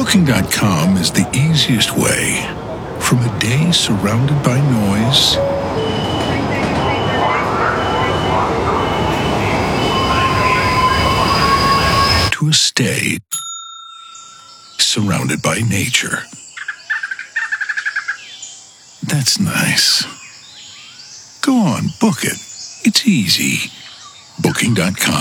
Booking.com is the easiest way from a day surrounded by noise to a stay surrounded by nature. That's nice. Go on, book it. It's easy. Booking.com.